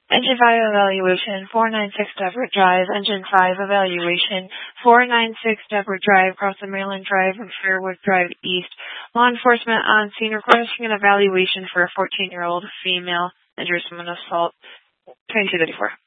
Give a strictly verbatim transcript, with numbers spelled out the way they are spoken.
Engine five evaluation, four ninety-six Deborah Drive. Engine five evaluation, four ninety-six Deborah Drive, across the Maryland Drive and Fairwood Drive East. Law enforcement on scene requesting an evaluation for a fourteen-year-old female injured from an assault. twenty-two thirty-four.